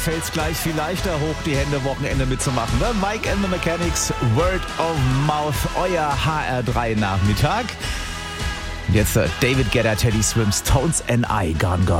fällt's gleich viel leichter, hoch die Hände, Wochenende mitzumachen. Ne? Mike and the Mechanics, Word of Mouth, euer HR3 Nachmittag. Jetzt David Guetta, Teddy Swims, Tones and I, Gone Gone.